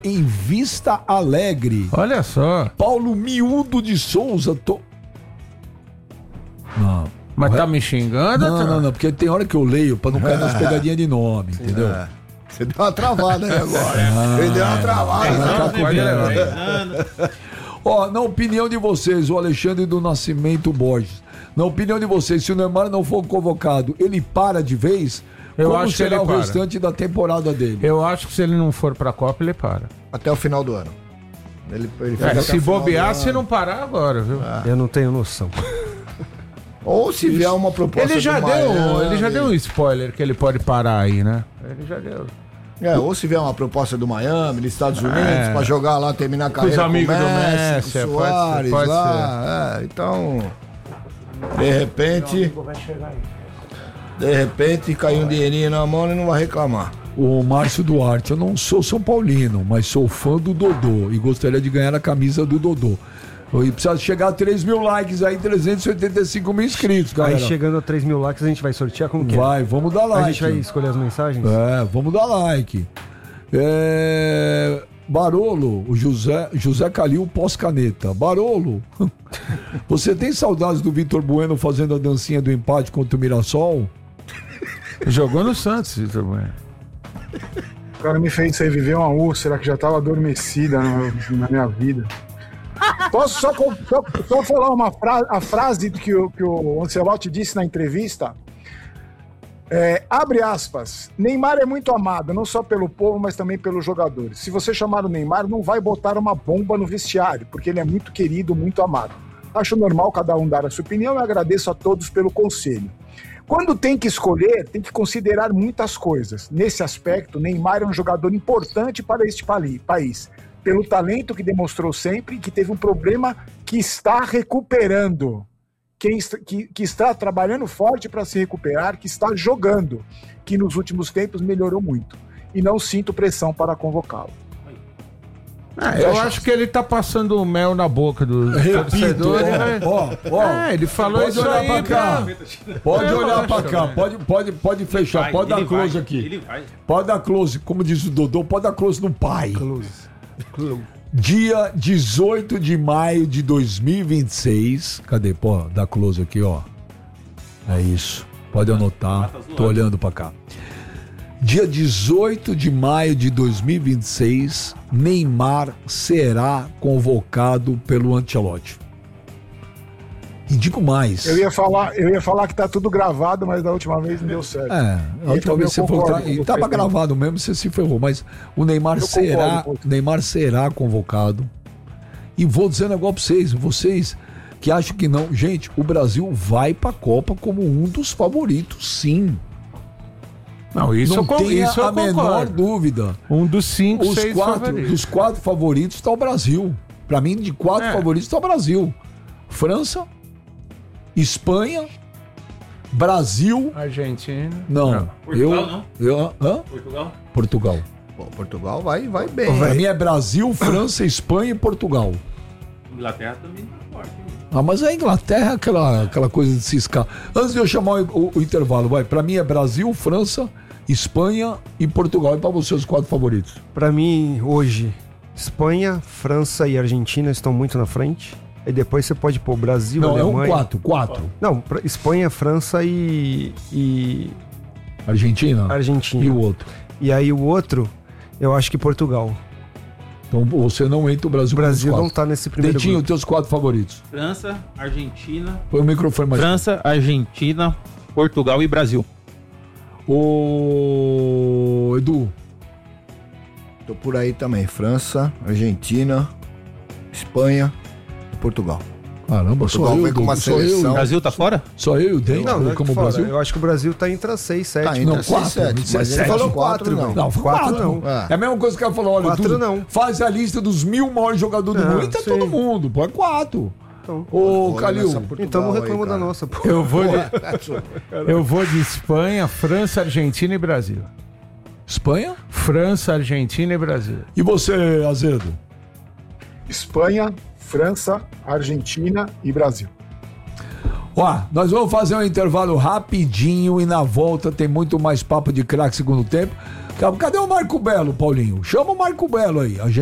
em Vista Alegre. Olha só. Paulo Miúdo de Souza. Não. Mas tá me xingando? Não, porque tem hora que eu leio pra não cair nas pegadinhas de nome, entendeu? Você deu uma travada aí agora. Ele deu uma travada. Ó, na opinião de vocês, o Alexandre do Nascimento Borges, na opinião de vocês, se o Neymar não for convocado, ele para de vez? Eu Como acho que será ele o para. restante da temporada dele? Eu acho que se ele não for pra Copa, ele para. Até o final do ano. Ele fica até Se o final bobear, do se ano. não parar agora, viu? Eu não tenho noção. Ou se vier uma proposta Ele já do Miami, deu um spoiler que ele pode parar aí, né? Ele já deu. ou se vier uma proposta do Miami, dos Estados Unidos, pra jogar lá, terminar a carreira os amigos com o do Messi, Messi, com o pode ser, Suárez pode lá. Então, de repente, caiu um dinheirinho na mão e não vai reclamar. O Márcio Duarte, eu não sou São Paulino, mas sou fã do Dodô e gostaria de ganhar a camisa do Dodô. E precisa chegar a 3 mil likes aí, 385 mil inscritos, galera. Aí chegando a 3 mil likes a gente vai sortear como que é? Vai, vamos dar like. A gente vai escolher as mensagens? Vamos dar like. Barolo, o José Calil pós-caneta. Barolo, você tem saudades do Vitor Bueno fazendo a dancinha do empate contra o Mirassol? Jogou no Santos, Vitor Bueno. O cara me fez reviver uma úlcera que já estava adormecida na minha vida. Posso só falar a frase que o Ancelotti disse na entrevista? Abre aspas, Neymar é muito amado, não só pelo povo, mas também pelos jogadores. Se você chamar o Neymar, não vai botar uma bomba no vestiário, porque ele é muito querido, muito amado. Acho normal cada um dar a sua opinião e agradeço a todos pelo conselho. Quando tem que escolher, tem que considerar muitas coisas. Nesse aspecto, Neymar é um jogador importante para este país, pelo talento que demonstrou sempre e que teve um problema que está recuperando. Que está trabalhando forte para se recuperar, que está jogando, que nos últimos tempos melhorou muito. E não sinto pressão para convocá-lo. Eu acho que ele tá passando mel na boca do torcedor. Ele falou Pode isso olhar aí pra cá. Pode olhar pra cá. Pode fechar. Pode dar close aqui. Pode dar close. Como diz o Dodô, pode dar close no pai. Dia 18 de maio de 2026. Cadê? Pô, dá close aqui, ó. É isso. Pode anotar. Tô olhando pra cá. Dia 18 de maio de 2026, Neymar será convocado pelo Ancelotti. E digo mais. Eu ia falar que tá tudo gravado, mas da última vez não deu certo. A última vez você falou que tava gravado mesmo, você se ferrou, mas o Neymar será convocado. E vou dizer um negócio pra vocês que acham que não. Gente, o Brasil vai pra Copa como um dos favoritos, sim. Não, isso não tenha isso a menor dúvida. Um dos 5, 6 favoritos. Dos 4 favoritos está o Brasil. Para mim, de 4 favoritos está o Brasil. França, Espanha, Brasil... Argentina... Não. Portugal, não? Portugal. Pô, Portugal vai bem. Para mim é Brasil, França, Espanha e Portugal. Inglaterra também tá forte. Mas a Inglaterra é aquela coisa de ciscar. Antes de eu chamar o intervalo, para mim é Brasil, França, Espanha e Portugal. E para você os 4 favoritos? Para mim, hoje, Espanha, França e Argentina estão muito na frente. E depois você pode pôr Brasil, Alemanha... Não, é um 4. Não, Espanha, França e... Argentina? Argentina. E o outro? E aí o outro, eu acho que Portugal. Então você não entra o Brasil. O Brasil não tá nesse primeiro Dentinho, grupo. teus 4 favoritos. França, Argentina... Põe o microfone mais... França, Argentina, Portugal e Brasil. Ô, Edu. Tô por aí também. França, Argentina, Espanha e Portugal. Caramba, Portugal vem com uma seleção. O Brasil tá fora? Só eu e o Dente colocamos o Brasil? Eu acho que o Brasil tá entre as 6, 7. Tá entre as 6, 7. Mas Você ele falou 4, não. Não, 4 não. É a mesma coisa que ela falou, olha, 4 não. Faz a lista dos 1000 maiores jogadores do mundo e tá todo mundo, pô, é 4. Então, ô, Calil. Então não reclama da nossa, pô. Eu vou de Espanha, França, Argentina e Brasil. Espanha? França, Argentina e Brasil. E você, Azedo? Espanha, França, Argentina e Brasil. Ó, nós vamos fazer um intervalo rapidinho e na volta tem muito mais papo de craque segundo tempo. Cadê o Marco Belo, Paulinho? Chama o Marco Belo aí.